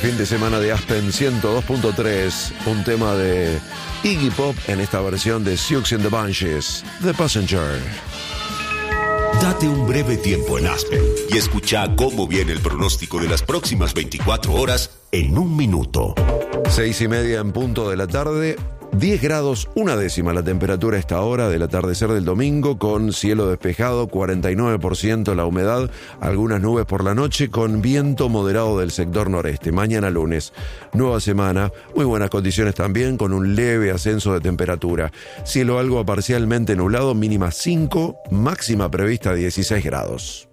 fin de semana de Aspen 102.3, un tema de Iggy Pop en esta versión de Siouxsie and the Banshees, The Passenger. Date un breve tiempo en Aspen y escucha cómo viene el pronóstico de las próximas 24 horas en un minuto. 6:30 en punto de la tarde. 10 grados, 1/10 la temperatura a esta hora del atardecer del domingo, con cielo despejado, 49% la humedad, algunas nubes por la noche, con viento moderado del sector noreste. Mañana lunes, nueva semana, muy buenas condiciones también, con un leve ascenso de temperatura. Cielo algo parcialmente nublado, mínima 5, máxima prevista 16 grados.